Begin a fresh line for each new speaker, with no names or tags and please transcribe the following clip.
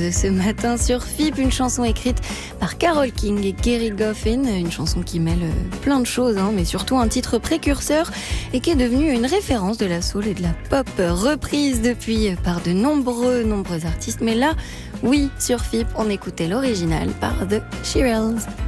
ce matin sur FIP, une chanson écrite par Carole King et Gary Goffin, une chanson qui mêle plein de choses, mais surtout un titre précurseur et qui est devenu une référence de la soul et de la pop, reprise depuis par de nombreux artistes. Mais là, oui, sur FIP, on écoutait l'original par The Shirelles.